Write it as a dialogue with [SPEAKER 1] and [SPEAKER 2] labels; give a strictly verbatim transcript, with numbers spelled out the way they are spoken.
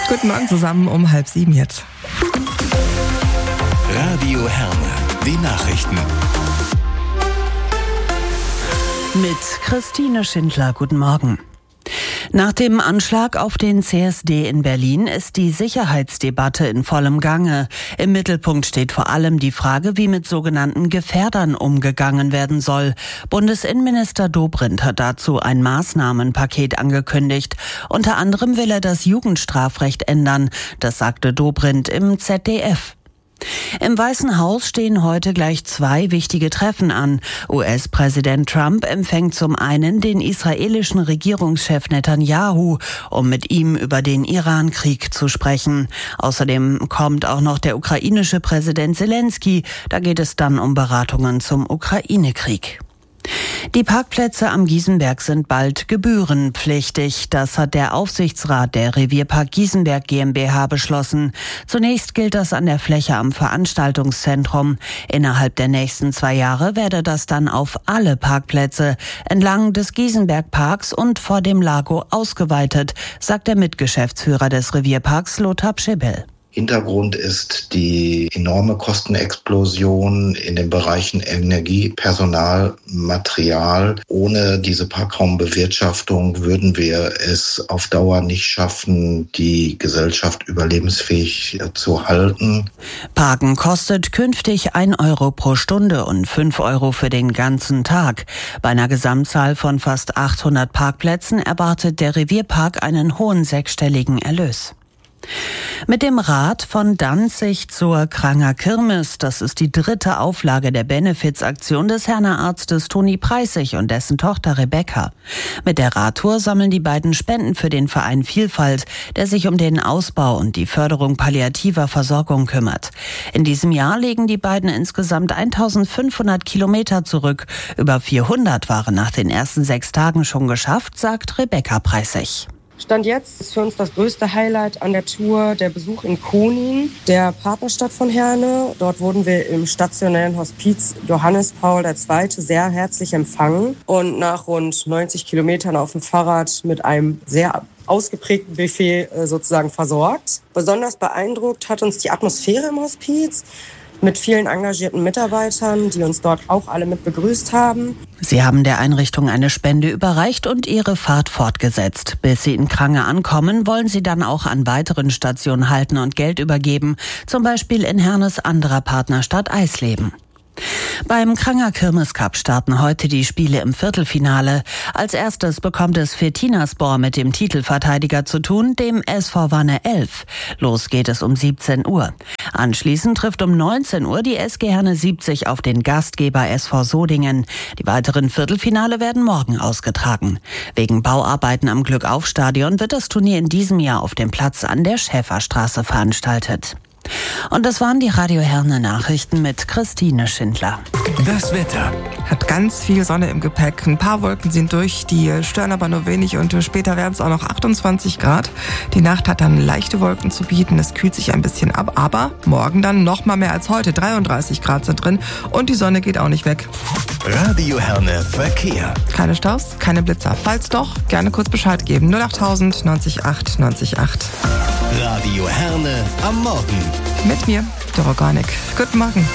[SPEAKER 1] Guten Morgen zusammen um halb sieben jetzt.
[SPEAKER 2] Radio Herne, die Nachrichten.
[SPEAKER 3] Mit Christine Schindler, guten Morgen. Nach dem Anschlag auf den C S D in Berlin ist die Sicherheitsdebatte in vollem Gange. Im Mittelpunkt steht vor allem die Frage, wie mit sogenannten Gefährdern umgegangen werden soll. Bundesinnenminister Dobrindt hat dazu ein Maßnahmenpaket angekündigt. Unter anderem will er das Jugendstrafrecht ändern. Das sagte Dobrindt im Z D F. Im Weißen Haus stehen heute gleich zwei wichtige Treffen an. U S-Präsident Trump empfängt zum einen den israelischen Regierungschef Netanyahu, um mit ihm über den Iran-Krieg zu sprechen. Außerdem kommt auch noch der ukrainische Präsident Zelensky. Da geht es dann um Beratungen zum Ukraine-Krieg. Die Parkplätze am Gießenberg sind bald gebührenpflichtig. Das hat der Aufsichtsrat der Revierpark Gießenberg GmbH beschlossen. Zunächst gilt das an der Fläche am Veranstaltungszentrum. Innerhalb der nächsten zwei Jahre werde das dann auf alle Parkplätze entlang des Gießenbergparks und vor dem Lago ausgeweitet, sagt der Mitgeschäftsführer des Revierparks Lothar Pschibel.
[SPEAKER 4] Hintergrund ist die enorme Kostenexplosion in den Bereichen Energie, Personal, Material. Ohne diese Parkraumbewirtschaftung würden wir es auf Dauer nicht schaffen, die Gesellschaft überlebensfähig zu halten.
[SPEAKER 3] Parken kostet künftig ein Euro pro Stunde und fünf Euro für den ganzen Tag. Bei einer Gesamtzahl von fast achthundert Parkplätzen erwartet der Revierpark einen hohen sechsstelligen Erlös. Mit dem Rad von Danzig zur Kranger Kirmes, das ist die dritte Auflage der Benefizaktion des Herner Arztes Toni Preissig und dessen Tochter Rebecca. Mit der Radtour sammeln die beiden Spenden für den Verein Vielfalt, der sich um den Ausbau und die Förderung palliativer Versorgung kümmert. In diesem Jahr legen die beiden insgesamt eintausendfünfhundert Kilometer zurück. Über vierhundert waren nach den ersten sechs Tagen schon geschafft, sagt Rebecca Preissig.
[SPEAKER 5] Stand jetzt ist für uns das größte Highlight an der Tour der Besuch in Konin, der Partnerstadt von Herne. Dort wurden wir im stationären Hospiz Johannes Paul der Zweite sehr herzlich empfangen und nach rund neunzig Kilometern auf dem Fahrrad mit einem sehr ausgeprägten Buffet sozusagen versorgt. Besonders beeindruckt hat uns die Atmosphäre im Hospiz mit vielen engagierten Mitarbeitern, die uns dort auch alle mit begrüßt haben.
[SPEAKER 3] Sie haben der Einrichtung eine Spende überreicht und ihre Fahrt fortgesetzt. Bis sie in Krange ankommen, wollen sie dann auch an weiteren Stationen halten und Geld übergeben, zum Beispiel in Hernes anderer Partnerstadt Eisleben. Beim Kranger Kirmes Cup starten heute die Spiele im Viertelfinale. Als erstes bekommt es Fetinaspor mit dem Titelverteidiger zu tun, dem S V Wanne elf. Los geht es um siebzehn Uhr. Anschließend trifft um neunzehn Uhr die S G Herne siebzig auf den Gastgeber S V Sodingen. Die weiteren Viertelfinale werden morgen ausgetragen. Wegen Bauarbeiten am Glückauf-Stadion wird das Turnier in diesem Jahr auf dem Platz an der Schäferstraße veranstaltet. Und das waren die Radio Herne Nachrichten mit Christine Schindler.
[SPEAKER 2] Das Wetter.
[SPEAKER 1] Hat ganz viel Sonne im Gepäck. Ein paar Wolken sind durch, die stören aber nur wenig und später werden es auch noch achtundzwanzig Grad. Die Nacht hat dann leichte Wolken zu bieten, es kühlt sich ein bisschen ab, aber morgen dann noch mal mehr als heute. dreiunddreißig Grad sind drin und die Sonne geht auch nicht weg.
[SPEAKER 2] Radio Herne Verkehr.
[SPEAKER 1] Keine Staus, keine Blitzer. Falls doch, gerne kurz Bescheid geben. null achttausend neunzig acht neunzig acht.
[SPEAKER 2] Radio Herne am Morgen.
[SPEAKER 1] Mit mir, der Organic. Guten Morgen.